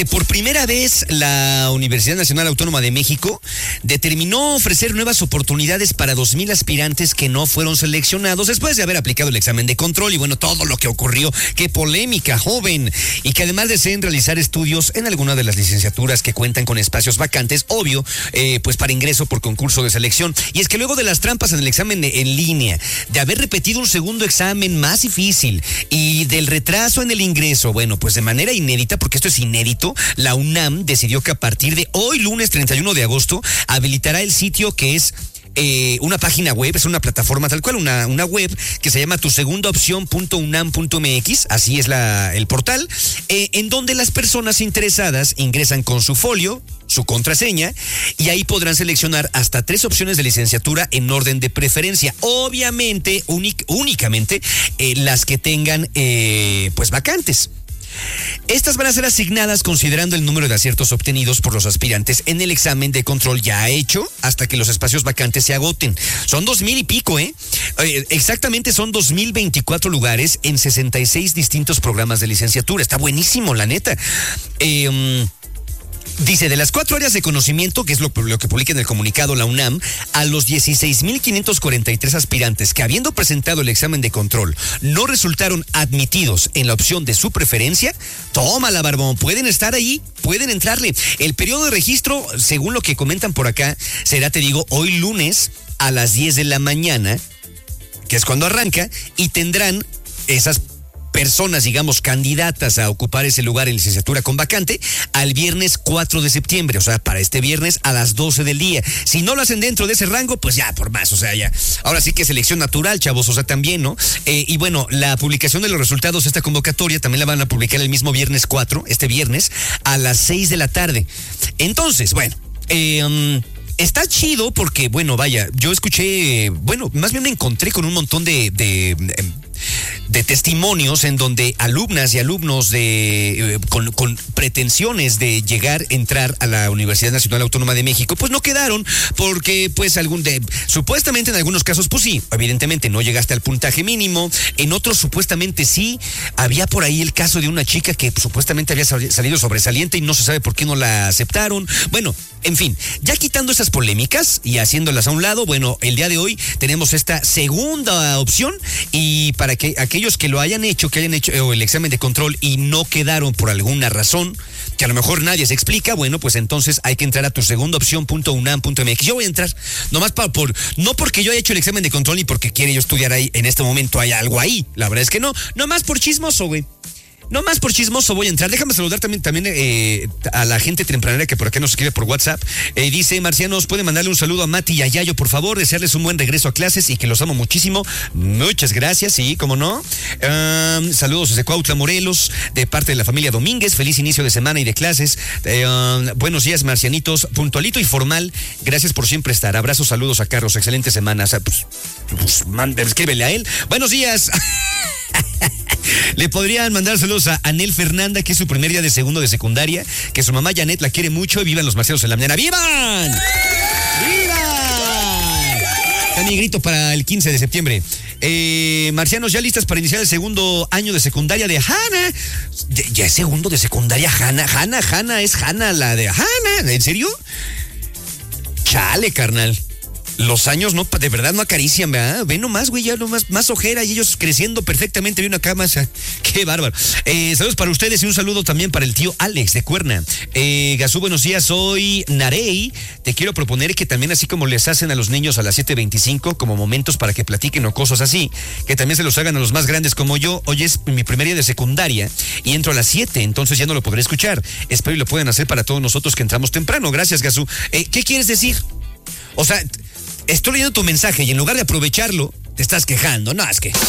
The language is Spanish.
Fíjate, por primera vez la Universidad Nacional Autónoma de México determinó ofrecer nuevas oportunidades para 2,000 aspirantes que no fueron seleccionados después de haber aplicado el examen de control y bueno, todo lo que ocurrió. ¡Qué polémica, joven! Y que además deseen realizar estudios en alguna de las licenciaturas que cuentan con espacios vacantes, obvio, pues para ingreso por concurso de selección. Y es que luego de las trampas en el examen en línea, de haber repetido un segundo examen más difícil y del retraso en el ingreso, bueno, pues de manera inédita, porque esto es inédito, la UNAM decidió que a partir de hoy, lunes 31 de agosto, habilitará el sitio que es una página web, es una plataforma tal cual, una web que se llama tusegundaopcion.unam.mx, así es el portal, en donde las personas interesadas ingresan con su folio, su contraseña, y ahí podrán seleccionar hasta 3 opciones de licenciatura en orden de preferencia. Obviamente, únicamente las que tengan pues vacantes. Estas van a ser asignadas considerando el número de aciertos obtenidos por los aspirantes en el examen de control ya hecho hasta que los espacios vacantes se agoten. Son 2,000 y pico, exactamente son 2,024 lugares en 66 distintos programas de licenciatura. Está buenísimo, la neta. Dice, de las 4 áreas de conocimiento, que es lo que publica en el comunicado la UNAM, a los 16,543 aspirantes que, habiendo presentado el examen de control, no resultaron admitidos en la opción de su preferencia, tómala, barbón, pueden estar ahí, pueden entrarle. El periodo de registro, según lo que comentan por acá, será, te digo, hoy lunes a las 10 de la mañana, que es cuando arranca, y tendrán esas personas, digamos, candidatas a ocupar ese lugar en licenciatura con vacante al viernes 4 de septiembre, o sea, para este viernes a las 12 del día. Si no lo hacen dentro de ese rango, pues ya, por más, o sea, ya. Ahora sí que selección natural, chavos, o sea, también, ¿no? Y bueno, la publicación de los resultados de esta convocatoria también la van a publicar el mismo viernes 4, este viernes, a las 6 de la tarde. Entonces, bueno, está chido porque, bueno, vaya, yo escuché, bueno, más bien me encontré con un montón de testimonios en donde alumnas y alumnos con pretensiones de entrar a la Universidad Nacional Autónoma de México, pues no quedaron porque pues supuestamente en algunos casos pues sí, evidentemente no llegaste al puntaje mínimo, en otros supuestamente sí, había por ahí el caso de una chica que supuestamente había salido sobresaliente y no se sabe por qué no la aceptaron. Bueno, en fin, ya quitando esas polémicas y haciéndolas a un lado, bueno, el día de hoy tenemos esta segunda opción y para que aquellos que hayan hecho el examen de control y no quedaron por alguna razón, que a lo mejor nadie se explica, bueno, pues entonces hay que entrar a tusegundaopcion.unam.mx. Yo voy a entrar, nomás no porque yo haya hecho el examen de control ni porque quiera yo estudiar ahí, en este momento hay algo ahí, la verdad es que no, nomás por chismoso, güey. No más por chismoso voy a entrar. Déjame saludar también a la gente tempranera que por acá nos escribe por WhatsApp. Dice, Marcianos, ¿puede mandarle un saludo a Mati y a Yayo, por favor? Desearles un buen regreso a clases y que los amo muchísimo. Muchas gracias, sí, cómo no. Saludos desde Cuautla, Morelos, de parte de la familia Domínguez. Feliz inicio de semana y de clases. Buenos días, marcianitos. Puntualito y formal. Gracias por siempre estar. Abrazos, saludos a Carlos. Excelente semana. O sea, escríbele a él. Buenos días. Le podrían mandar saludos a Anel Fernanda, que es su primer día de segundo de secundaria, que su mamá Janet la quiere mucho y vivan los marcianos en la mañana. ¡Vivan! ¡Vivan! También grito para el 15 de septiembre. Marcianos, ya listas para iniciar el segundo año de secundaria de Hanna. ¿Ya es segundo de secundaria Hanna? Hanna es Hanna, la de Hanna. ¿En serio? Chale, carnal. Los años no, de verdad no acarician, ¿verdad? Ven nomás, güey, ya nomás más ojera y ellos creciendo perfectamente bien acá más. Qué bárbaro. Saludos para ustedes y un saludo también para el tío Alex de Cuerna. Gazú, buenos días, soy Narey. Te quiero proponer que también, así como les hacen a los niños a las 7:25, como momentos para que platiquen o cosas así, que también se los hagan a los más grandes como yo. Hoy es mi primer día de secundaria y entro a las 7, entonces ya no lo podré escuchar. Espero y lo puedan hacer para todos nosotros que entramos temprano. Gracias, Gazú. ¿Qué quieres decir? O sea, estoy leyendo tu mensaje y en lugar de aprovecharlo, te estás quejando. No, es que